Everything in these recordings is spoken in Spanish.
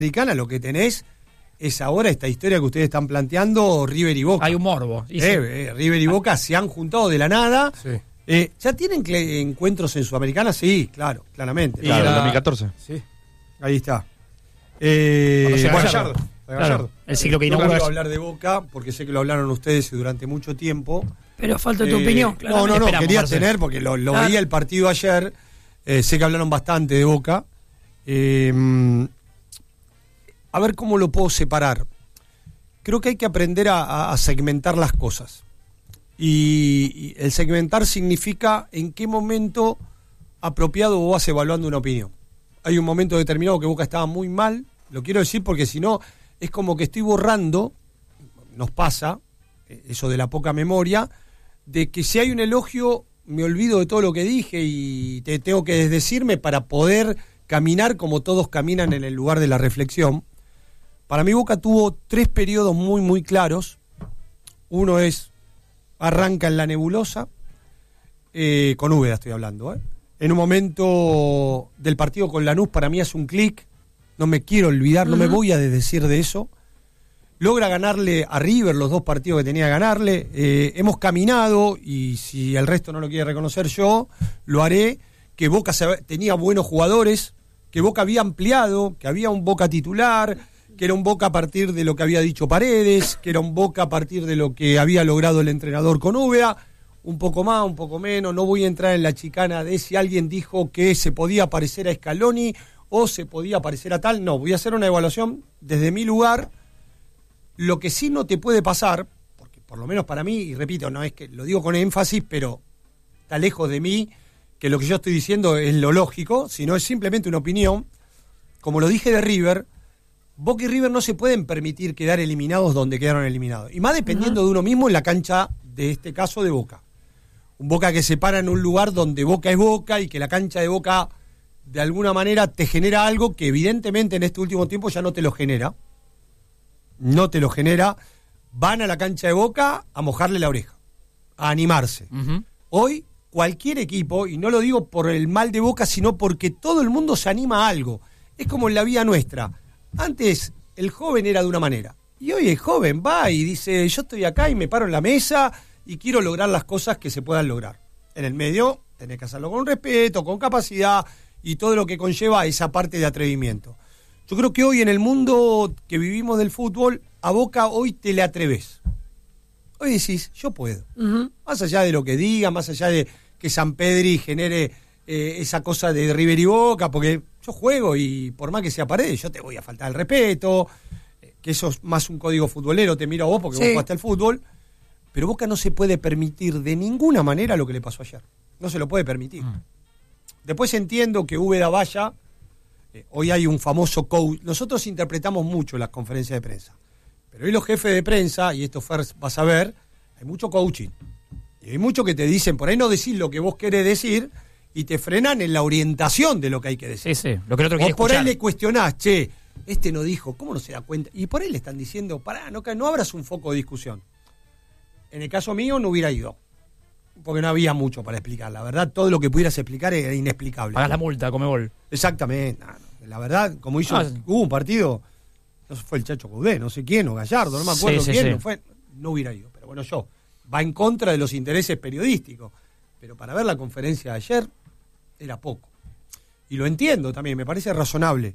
Sudamericana lo que tenés es ahora esta historia que ustedes están planteando, River y Boca. Hay un morbo. River y Boca se han juntado de la nada. Sí. ¿Ya tienen encuentros en Sudamericana? Sí, claro, claramente. Claro, en 2014. Sí, ahí está. Gallardo. Claro, el ciclo que no inaugura. quiero hablar de Boca, porque sé que lo hablaron ustedes durante mucho tiempo. Pero falta tu opinión, claro. No, Esperamos, quería Marcelo. tener, porque lo veía el partido ayer. Sé que hablaron bastante de Boca. A ver cómo lo puedo separar. Creo que hay que aprender a segmentar las cosas. Y el segmentar significa en qué momento apropiado vos vas evaluando una opinión. Hay un momento determinado que Boca estaba muy mal, lo quiero decir porque si no, es como que estoy borrando, nos pasa, eso de la poca memoria, de que si hay un elogio, me olvido de todo lo que dije y te tengo que desdecirme para poder caminar como todos caminan en el lugar de la reflexión. Para mí Boca tuvo 3 periodos muy, muy claros. Uno es, arranca en la nebulosa, con Úbeda estoy hablando, En un momento del partido con Lanús, para mí hace un clic, no me quiero olvidar, no me voy a desdecir de eso. Logra ganarle a River los 2 partidos que tenía que ganarle. Hemos caminado, y si el resto no lo quiere reconocer yo, lo haré, que Boca tenía buenos jugadores, que Boca había ampliado, que había un Boca titular, que era un Boca a partir de lo que había dicho Paredes, que era un Boca a partir de lo que había logrado el entrenador con Úbeda, un poco más, un poco menos. No voy a entrar en la chicana de si alguien dijo que se podía parecer a Scaloni o se podía parecer a tal. No, voy a hacer una evaluación desde mi lugar. Lo que sí no te puede pasar, porque por lo menos para mí, y repito, no es que lo digo con énfasis, pero está lejos de mí que lo que yo estoy diciendo es lo lógico, sino es simplemente una opinión. Como lo dije de River, Boca y River no se pueden permitir quedar eliminados donde quedaron eliminados. Y más dependiendo de uno mismo en la cancha, de este caso, de Boca. Un Boca que se para en un lugar donde Boca es Boca y que la cancha de Boca de alguna manera te genera algo que evidentemente en este último tiempo ya no te lo genera. No te lo genera. Van a la cancha de Boca a mojarle la oreja, a animarse. Hoy cualquier equipo, y no lo digo por el mal de Boca, sino porque todo el mundo se anima a algo. Es como en la vida nuestra. Antes el joven era de una manera, y hoy el joven va y dice, yo estoy acá y me paro en la mesa y quiero lograr las cosas que se puedan lograr. En el medio tenés que hacerlo con respeto, con capacidad y todo lo que conlleva esa parte de atrevimiento. Yo creo que hoy en el mundo que vivimos del fútbol, a Boca hoy te le atreves. Hoy decís, yo puedo. Más allá de lo que diga, más allá de que Sampedri genere esa cosa de River y Boca, porque yo juego y por más que sea Paredes, yo te voy a faltar el respeto, que eso es más un código futbolero, te miro a vos porque vos jugaste al fútbol, pero Boca no se puede permitir de ninguna manera lo que le pasó ayer. No se lo puede permitir. Después entiendo que Úbeda vaya, hoy hay un famoso coach, nosotros interpretamos mucho las conferencias de prensa, pero hoy los jefes de prensa, y esto Fers vas a ver, hay mucho coaching, y hay mucho que te dicen, por ahí no decís lo que vos querés decir, y te frenan en la orientación de lo que hay que decir. Sí, lo que el otro quiere o por escuchar. ahí le cuestionás, che, este no dijo, ¿cómo no se da cuenta? Y por ahí le están diciendo, pará, no abras un foco de discusión. En el caso mío no hubiera ido, porque no había mucho para explicar. La verdad, todo lo que pudieras explicar era inexplicable. Pagás la multa, Conmebol. Exactamente. La verdad, como hubo un partido, no sé, fue el Chacho Caudé, no sé quién, o Gallardo, no me acuerdo quién, no hubiera ido. Pero bueno, va en contra de los intereses periodísticos. Pero para ver la conferencia de ayer, era poco. Y lo entiendo también, me parece razonable.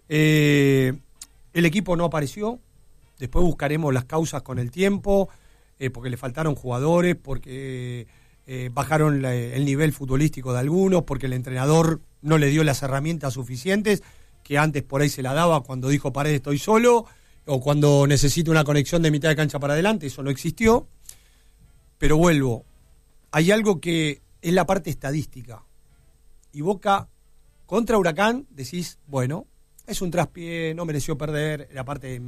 El equipo no apareció, después buscaremos las causas con el tiempo, porque le faltaron jugadores, porque bajaron el nivel futbolístico de algunos, porque el entrenador no le dio las herramientas suficientes, que antes por ahí se la daba cuando dijo Paredes estoy solo, o cuando necesito una conexión de mitad de cancha para adelante, eso no existió. Pero vuelvo, hay algo que es la parte estadística. Y Boca contra Huracán decís, bueno, es un traspié, no mereció perder, era parte de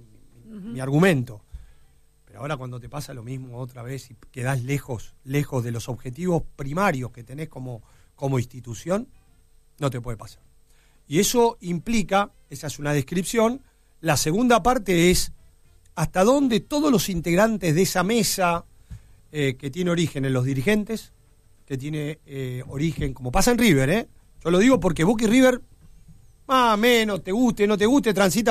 mi argumento. Pero ahora cuando te pasa lo mismo otra vez y quedás lejos de los objetivos primarios que tenés como institución, no te puede pasar. Y eso implica, esa es una descripción, la segunda parte es hasta dónde todos los integrantes de esa mesa que tiene origen en los dirigentes, que tiene origen, como pasa en River, yo lo digo porque Boca y River más, menos, te guste, no te guste, transita